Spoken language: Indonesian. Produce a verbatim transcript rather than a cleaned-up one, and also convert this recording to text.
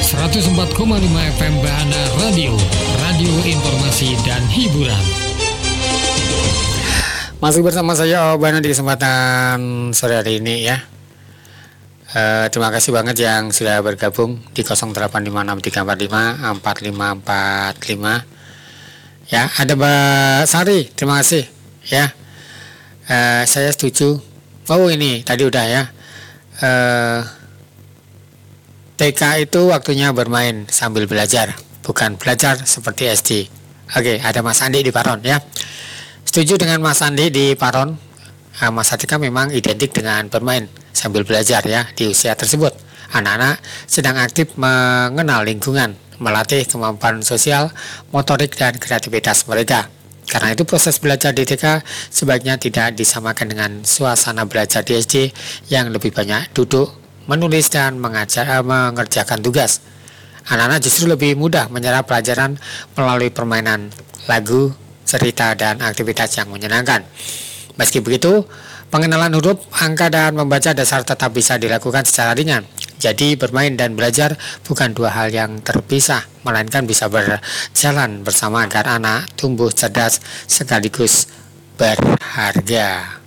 seratus empat koma lima F M Bahana Radio, radio informasi dan hiburan. Masih bersama saya Obana di kesempatan sore hari ini ya. Uh, terima kasih banget yang sudah bergabung di nol delapan lima enam tiga empat lima empat lima empat lima. Ya, ada Mbak Sari, terima kasih ya. Uh, saya setuju. Oh ini tadi udah ya. Uh, T K itu waktunya bermain sambil belajar, bukan belajar seperti S D. Oke, ada Mas Andi di Paron ya. Setuju dengan Mas Andi di Paron. Nah, masa T K memang identik dengan bermain sambil belajar ya di usia tersebut. Anak-anak sedang aktif mengenal lingkungan, melatih kemampuan sosial, motorik dan kreativitas mereka. Karena itu proses belajar di T K sebaiknya tidak disamakan dengan suasana belajar di S D yang lebih banyak duduk, menulis dan mengajar, mengerjakan tugas. Anak-anak justru lebih mudah menyerap pelajaran melalui permainan, lagu, cerita dan aktivitas yang menyenangkan. Meski begitu, pengenalan huruf, angka, dan membaca dasar tetap bisa dilakukan secara ringan. Jadi bermain dan belajar bukan dua hal yang terpisah, melainkan bisa berjalan bersama agar anak tumbuh cerdas sekaligus berharga.